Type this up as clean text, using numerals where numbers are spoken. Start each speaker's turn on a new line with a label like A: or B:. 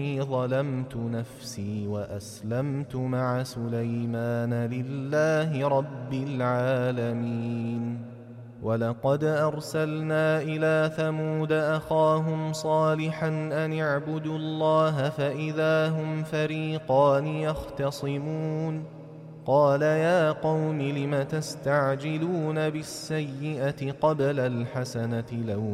A: ظلمت نفسي وأسلمت مع سليمان لله رب العالمين. ولقد أرسلنا إلى ثمود أخاهم صالحا أن اعبدوا الله فإذا هم فريقان يختصمون. قال يا قوم لم تستعجلون بالسيئة قبل الحسنة